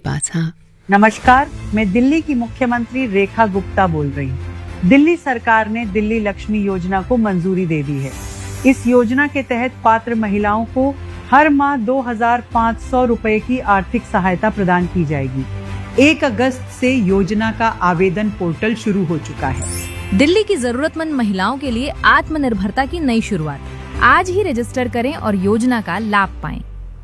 पास। हाँ नमस्कार, मैं दिल्ली की मुख्यमंत्री रेखा गुप्ता बोल रही हूँ। दिल्ली सरकार ने दिल्ली लक्ष्मी योजना को मंजूरी दे दी है। इस योजना के तहत पात्र महिलाओं को हर माह 2,500 रुपए की आर्थिक सहायता प्रदान की जाएगी। 1 अगस्त से योजना का आवेदन पोर्टल शुरू हो चुका है। दिल्ली की जरूरतमंद महिलाओं के लिए आत्मनिर्भरता की नई शुरुआत। आज ही रजिस्टर करें और योजना का लाभ पाएं।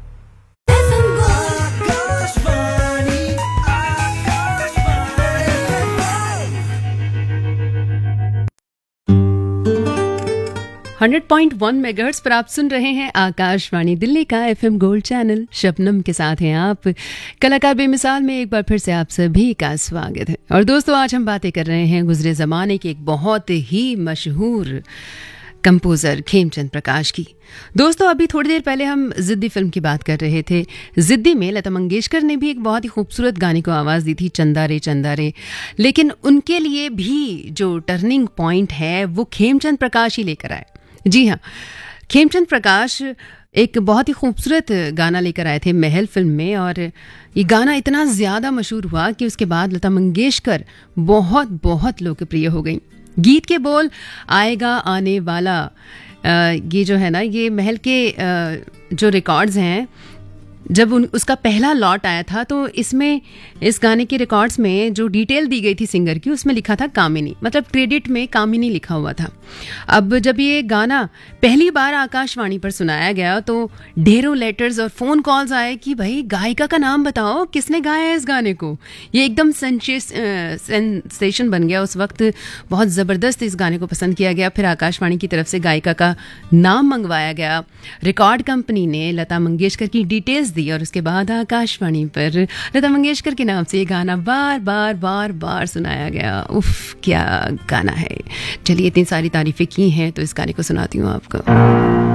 100.1 मेगाहर्ट्ज पर आप सुन रहे हैं आकाशवाणी दिल्ली का FM गोल्ड चैनल। शबनम के साथ हैं आप। कलाकार बेमिसाल में एक बार फिर से आप सभी का स्वागत है। और दोस्तों, आज हम बातें कर रहे हैं गुजरे ज़माने के एक बहुत ही मशहूर कंपोज़र खेमचंद प्रकाश की। दोस्तों, अभी थोड़ी देर पहले हम जिद्दी फिल्म की बात कर रहे थे। जिद्दी में लता मंगेशकर ने भी एक बहुत ही खूबसूरत गाने को आवाज़ दी थी, चंदा रे चंदा रे। लेकिन उनके लिए भी जो टर्निंग पॉइंट है वो खेमचंद प्रकाश ही लेकर आए। जी हाँ, खेमचंद प्रकाश एक बहुत ही खूबसूरत गाना लेकर आए थे महल फिल्म में, और ये गाना इतना ज़्यादा मशहूर हुआ कि उसके बाद लता मंगेशकर बहुत बहुत लोकप्रिय हो गई। गीत के बोल आएगा आने वाला, ये जो है ना, ये महल के जो रिकॉर्ड्स हैं, जब उसका पहला लॉट आया था तो इसमें इस गाने के रिकॉर्ड्स में जो डिटेल दी गई थी सिंगर की, उसमें लिखा था कामिनी, मतलब क्रेडिट में कामिनी लिखा हुआ था। अब जब ये गाना पहली बार आकाशवाणी पर सुनाया गया तो ढेरों लेटर्स और फ़ोन कॉल्स आए कि भाई गायिका का नाम बताओ, किसने गाया है इस गाने को। ये एकदम सेंसेशन बन गया उस वक्त। बहुत ज़बरदस्त इस गाने को पसंद किया गया। फिर आकाशवाणी की तरफ से गायिका का नाम मंगवाया गया। रिकॉर्ड कंपनी ने लता मंगेशकर की डिटेल्स दी और उसके बाद आकाशवाणी पर लता मंगेशकर के नाम से ये गाना बार बार बार बार सुनाया गया। उफ, क्या गाना है। चलिए, इतनी सारी तारीफें की हैं तो इस गाने को सुनाती हूँ आपको।